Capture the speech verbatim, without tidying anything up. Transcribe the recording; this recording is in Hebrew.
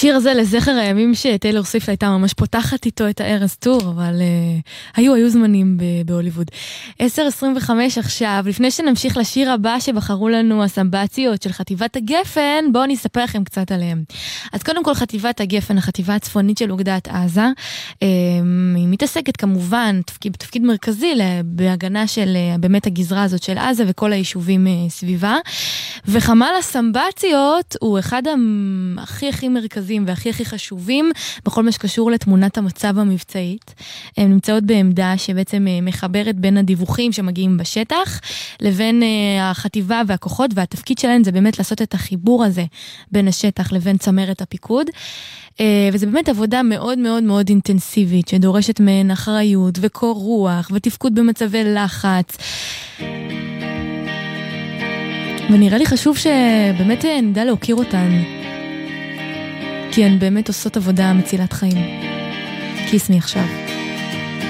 השיר הזה לזכר הימים שטיילור סוויפט הייתה ממש פותחת איתו את הארז טור, אבל uh, היו, היו זמנים בהוליווד. עשר עשרים וחמש עכשיו, לפני שנמשיך לשיר הבא שבחרו לנו הסמבציות של חטיבת הגפן, בואו נספר לכם קצת עליהם. אז קודם כל חטיבת הגפן, החטיבה הצפונית של אוגדת עזה, היא מתעסקת כמובן תפקיד, תפקיד מרכזי בהגנה של באמת הגזרה הזאת של עזה וכל היישובים סביבה, וחמ"ל הסמבציות הוא אחד הכי הכי מרכזיים והכי הכי חשובים בכל מה שקשור לתמונת המצב המבצעית. הן נמצאות בעמדה שבעצם מחברת בין הדיווחים שמגיעים בשטח לבין החטיבה והכוחות, והתפקיד שלהן זה באמת לעשות את החיבור הזה בין השטח לבין צמרת הפיקוד. וזה באמת עבודה מאוד מאוד מאוד אינטנסיבית שדורשת מהן אחריות וקור רוח ותפקוד במצבי לחץ. ונראה לי חשוב שבאמת נדע להוקיר אותן, כי הן באמת עושות עבודה מצילת חיים. כיס מי עכשיו.